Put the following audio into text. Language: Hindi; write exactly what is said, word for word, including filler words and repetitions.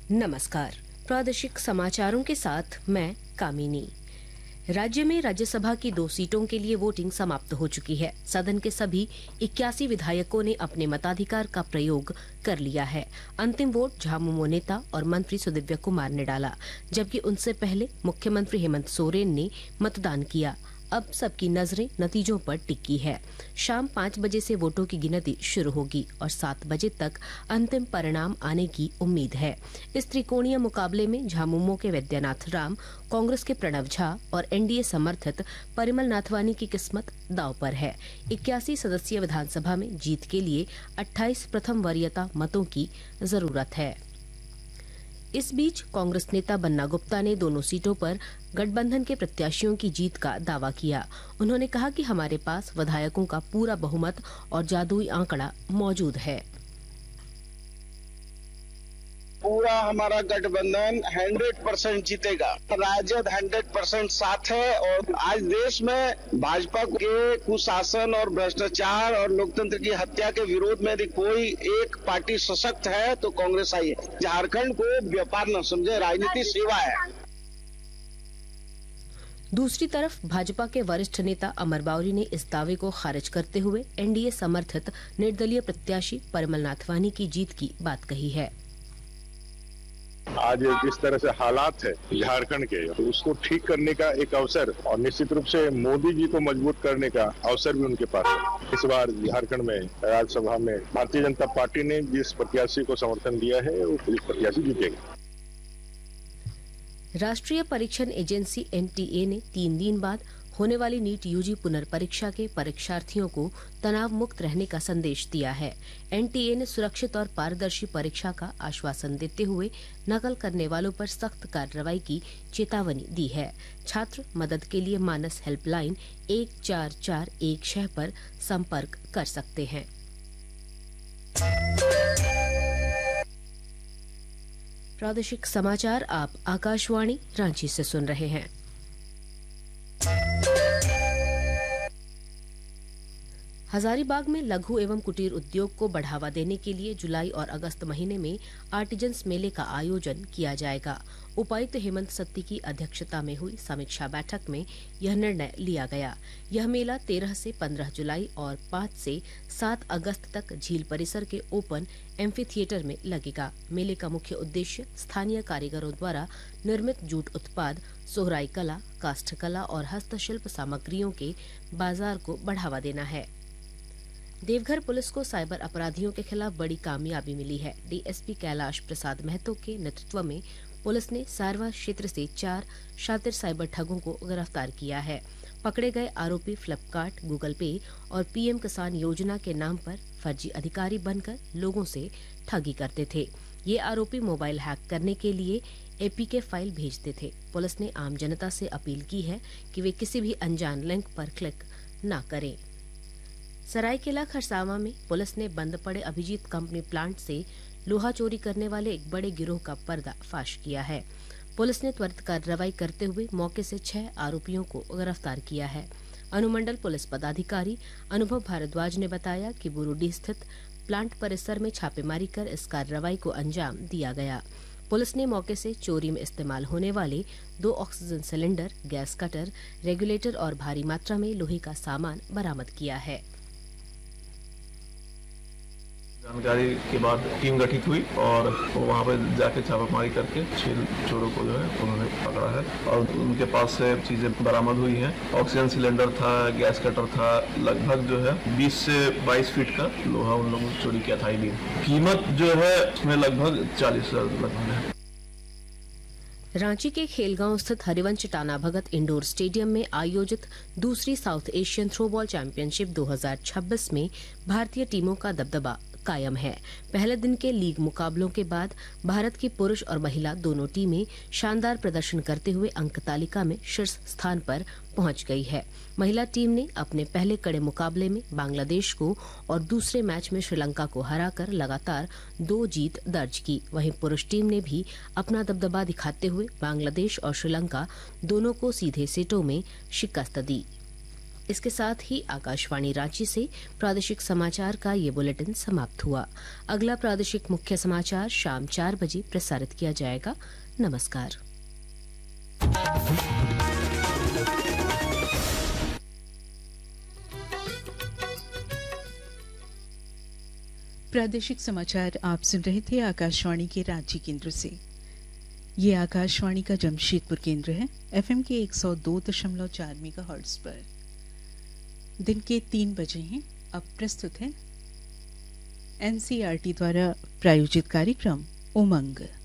नमस्कार। प्रादेशिक समाचारों के साथ मैं कामिनी। राज्य में राज्यसभा की दो सीटों के लिए वोटिंग समाप्त हो चुकी है। सदन के सभी इक्यासी विधायकों ने अपने मताधिकार का प्रयोग कर लिया है। अंतिम वोट झामुमो नेता और मंत्री सुदिव्य कुमार ने डाला, जबकि उनसे पहले मुख्यमंत्री हेमंत सोरेन ने मतदान किया। अब सबकी नजरें नतीजों पर टिकी है। शाम पाँच बजे से वोटों की गिनती शुरू होगी और सात बजे तक अंतिम परिणाम आने की उम्मीद है। इस त्रिकोणीय मुकाबले में झामुमो के वैद्यनाथ राम, कांग्रेस के प्रणव झा और एनडीए समर्थित परिमल नाथवानी की किस्मत दांव पर है। इक्यासी सदस्यीय विधानसभा में जीत के लिए अट्ठाईस प्रथम वरीयता मतों की जरूरत है। इस बीच कांग्रेस नेता बन्ना गुप्ता ने दोनों सीटों पर गठबंधन के प्रत्याशियों की जीत का दावा किया। उन्होंने कहा कि हमारे पास विधायकों का पूरा बहुमत और जादुई आंकड़ा मौजूद है। पूरा हमारा गठबंधन सौ परसेंट जीतेगा। राजद सौ परसेंट साथ है और आज देश में भाजपा के कुशासन और भ्रष्टाचार और लोकतंत्र की हत्या के विरोध में यदि कोई एक पार्टी सशक्त है तो कांग्रेस आई है। झारखंड को व्यापार न समझे, राजनीति सेवा है। दूसरी तरफ भाजपा के वरिष्ठ नेता अमर बावरी ने इस दावे को खारिज करते हुए एनडीए समर्थित निर्दलीय प्रत्याशी परिमल नाथवानी की जीत की बात कही है। आज जिस तरह से हालात है झारखंड के, उसको ठीक करने का एक अवसर और निश्चित रूप से मोदी जी को मजबूत करने का अवसर भी उनके पास है। इस बार झारखंड में राज्यसभा में भारतीय जनता पार्टी ने जिस प्रत्याशी को समर्थन दिया है वो प्रत्याशी जीतेगा। राष्ट्रीय परीक्षण एजेंसी एनटीए ने तीन दिन बाद होने वाली नीट यूजी पुनर्परीक्षा के परीक्षार्थियों को तनाव मुक्त रहने का संदेश दिया है। एनटीए ने सुरक्षित और पारदर्शी परीक्षा का आश्वासन देते हुए नकल करने वालों पर सख्त कार्रवाई की चेतावनी दी है। छात्र मदद के लिए मानस हेल्पलाइन एक चार चार एक छह पर संपर्क कर सकते हैं। प्रादेशिक समाचार आप आकाशवाणी रांची से सुन रहे हैं। हजारीबाग में लघु एवं कुटीर उद्योग को बढ़ावा देने के लिए जुलाई और अगस्त महीने में आर्टिजन्स मेले का आयोजन किया जाएगा। उपायुक्त हेमंत सत्ती की अध्यक्षता में हुई समीक्षा बैठक में यह निर्णय लिया गया। यह मेला तेरह से पंद्रह जुलाई और पाँच से सात अगस्त तक झील परिसर के ओपन एम्फी थिएटर में लगेगा। मेले का मुख्य उद्देश्य स्थानीय कारीगरों द्वारा निर्मित जूट उत्पाद, सोहराई कला, काष्ठ कला और हस्तशिल्प सामग्रियों के बाजार को बढ़ावा देना है। देवघर पुलिस को साइबर अपराधियों के खिलाफ बड़ी कामयाबी मिली है। डीएसपी कैलाश प्रसाद महतो के नेतृत्व में पुलिस ने सारवा क्षेत्र से चार शातिर साइबर ठगों को गिरफ्तार किया है। पकड़े गए आरोपी फ्लिपकार्ट, गूगल पे और पीएम किसान योजना के नाम पर फर्जी अधिकारी बनकर लोगों से ठगी करते थे। ये आरोपी मोबाइल हैक करने के लिए एपीके फाइल भेजते थे। पुलिस ने आम जनता से अपील की है कि वे किसी भी अनजान लिंक पर क्लिक न करें। सरायकेला खरसावां में पुलिस ने बंद पड़े अभिजीत कंपनी प्लांट से लोहा चोरी करने वाले एक बड़े गिरोह का पर्दाफाश किया है। पुलिस ने त्वरित कार्रवाई करते हुए मौके से छह आरोपियों को गिरफ्तार किया है। अनुमंडल पुलिस पदाधिकारी अनुभव भारद्वाज ने बताया कि बुरुडी स्थित प्लांट परिसर में छापेमारी कर इस कार्रवाई को अंजाम दिया गया। पुलिस ने मौके से चोरी में इस्तेमाल होने वाले दो oxygen cylinder, gas cutter, regulator और भारी मात्रा में लोहे का सामान बरामद किया है। जानकारी के बाद टीम गठित हुई और वहां पर जाके छापामारी करके छह चोरों को जो है उन्होंने पकड़ा है और उनके पास से चीजें बरामद हुई हैं। ऑक्सीजन सिलेंडर था, गैस कटर था, लगभग जो है बीस से बाईस फीट का लोहा उन लोगों ने चोरी किया था। कीमत जो है उसमें लगभग चालीस हजार लगभग है। रांची के खेलगांव स्थित हरिवंश टाना भगत इंडोर स्टेडियम में आयोजित दूसरी साउथ एशियन थ्रोबॉल चैंपियनशिप दो हज़ार छब्बीस में भारतीय टीमों का दबदबा कायम है। पहले दिन के लीग मुकाबलों के बाद भारत की पुरुष और महिला दोनों टीमें शानदार प्रदर्शन करते हुए अंक तालिका में शीर्ष स्थान पर पहुंच गई है। महिला टीम ने अपने पहले कड़े मुकाबले में बांग्लादेश को और दूसरे मैच में श्रीलंका को हराकर लगातार दो जीत दर्ज की। वहीं पुरुष टीम ने भी अपना दबदबा दिखाते हुए बांग्लादेश और श्रीलंका दोनों को सीधे सेटों में शिकस्त दी। इसके साथ ही आकाशवाणी रांची से प्रादेशिक समाचार का ये बुलेटिन समाप्त हुआ। अगला प्रादेशिक मुख्य समाचार शाम चार बजे प्रसारित किया जाएगा। नमस्कार। प्रादेशिक समाचार आप सुन रहे थे आकाशवाणी के रांची केंद्र से। ये आकाशवाणी का जमशेदपुर केंद्र है, एफएम के एक सौ दो दशमलव चार मेगाहर्ट्ज पर। दिन के तीन बजे हैं। अब प्रस्तुत है एनसीईआरटी द्वारा प्रायोजित कार्यक्रम उमंग।